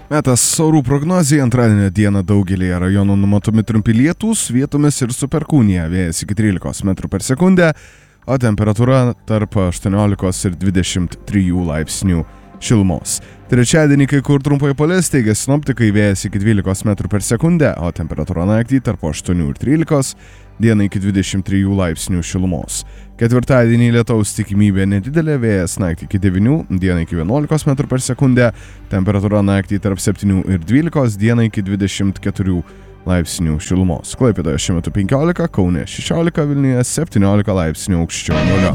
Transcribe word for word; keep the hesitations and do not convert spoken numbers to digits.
Metas orų prognozija. Antradienio dieną daugelėje rajonų numatomi trumpi lietūs, vietomis ir su perkūnija, vėjas iki trylikos metrų per sekundę, o temperatūra tarp aštuoniolikos ir dvidešimt trijų laipsnių šilumos. Trečiadienį kai kur trumpai palis, teigia sinoptikai, vėjas iki dvylikos metrų per sekundę, o temperatūra naktį tarp aštuonių ir trylikos, dieną iki dvidešimt trijų laipsnių šilumos. Ketvirtadienį lietaus tikimybė nedidelė, vėjas naktį iki devynių, dieną iki vienuolikos metrų per sekundę, temperatūra naktį tarp septynių ir dvylikos, dieną iki dvidešimt keturių laipsnių šilumos. Klaipėdoje šiuo metu penkiolika, Kaune šešiolika, Vilniuje septyniolika laipsnių aukščiau nulio.